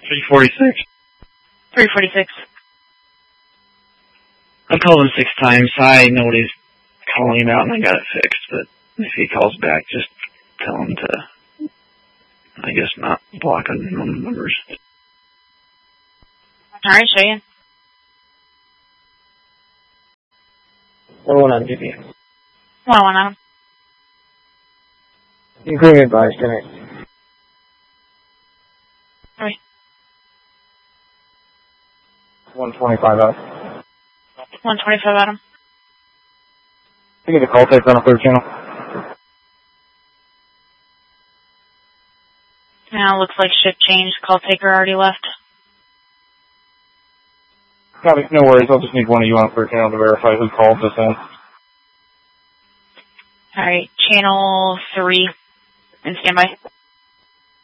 346. 346. I called him 6 times. I know what he's calling him out, and I got it fixed. But if he calls back, just tell him to, I guess, not block unknown numbers. All right, show you. What one on GP? 101 on him. You can be advised, can I? All right. 125 out. 125 on him. You get a call taker on a third channel. Now looks like shift changed. Call taker already left. Copy. No worries. I'll just need one of you on a third channel to verify who called this in. All right, channel 3 in standby.